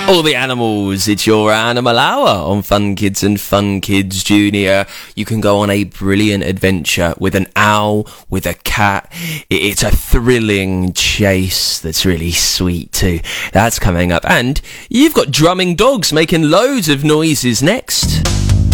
All the animals, it's your Animal Hour on Fun Kids and Fun Kids Junior. You can go on a brilliant adventure with an owl, with a cat. It's a thrilling chase that's really sweet too. That's coming up. And you've got drumming dogs making loads of noises next.